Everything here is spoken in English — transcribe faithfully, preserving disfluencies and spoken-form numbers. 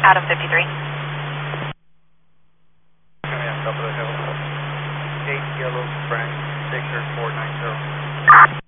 Adam fifty-three. Top of the hill. eight Yellow Frank, Victor four nine zero.